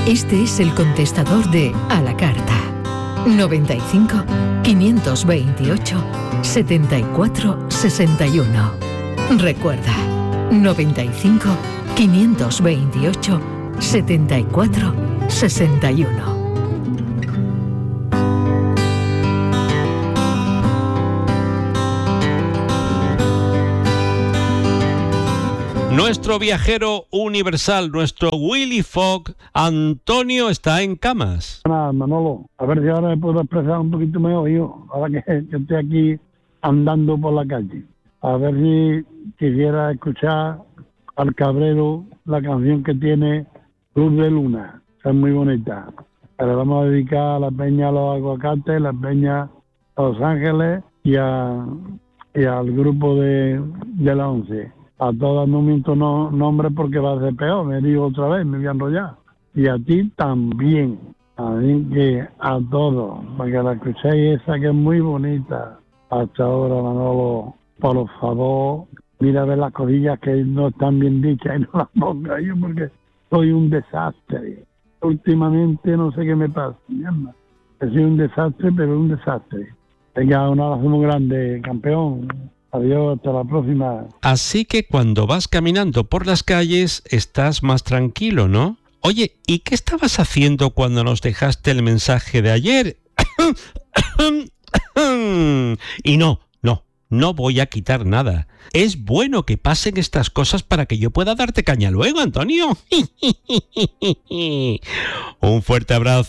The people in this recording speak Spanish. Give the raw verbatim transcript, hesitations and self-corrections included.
Este es el contestador de A la Carta. noventa y cinco, quinientos veintiocho, setenta y cuatro, sesenta y uno. Recuerda, noventa y cinco, quinientos veintiocho, setenta y cuatro, sesenta y uno. Nuestro viajero universal, nuestro Willy Fogg, Antonio, está en camas. Nada, Manolo, a ver si ahora me puedo expresar un poquito mejor yo, ahora que, que estoy aquí andando por la calle. A ver si quisiera escuchar al Cabrero la canción que tiene Luz de Luna, es muy bonita. La vamos a dedicar a la peña a los aguacates, la peña a Los Ángeles y, a, y al grupo de, de la once. A todas no miento no, nombre porque va a ser peor, me digo otra vez, me voy a enrollar. Y a ti también, así que a todos, para que la escuchéis esa que es muy bonita. Hasta ahora, Manolo, por favor, mira a ver las codillas que no están bien dichas y no las ponga yo porque soy un desastre. Últimamente no sé qué me pasa, mierda. Soy un desastre, pero un desastre. Venga, un abrazo muy grande, campeón. Adiós, hasta la próxima. Así que cuando vas caminando por las calles estás más tranquilo, ¿no? Oye, ¿y qué estabas haciendo cuando nos dejaste el mensaje de ayer? Y no, no, no voy a quitar nada. Es bueno que pasen estas cosas para que yo pueda darte caña luego, Antonio. Un fuerte abrazo.